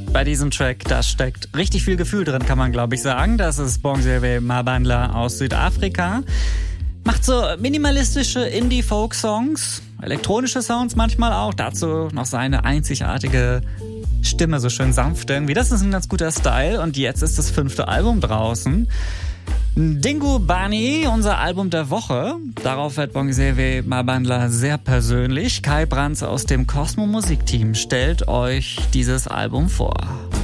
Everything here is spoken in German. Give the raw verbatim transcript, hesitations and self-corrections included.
bei diesem Track. Da steckt richtig viel Gefühl drin, kann man glaube ich sagen. Das ist Bongisiwe Mabandla aus Südafrika. Macht so minimalistische Indie-Folk-Songs, elektronische Sounds manchmal auch. Dazu noch seine einzigartige Stimme, so schön sanft irgendwie. Das ist ein ganz guter Style und jetzt ist das fünfte Album draußen. Dingu Bani, unser Album der Woche. Darauf wird Bongisiwe Mabandla sehr persönlich. Kai Brands aus dem Cosmo Musikteam stellt euch dieses Album vor.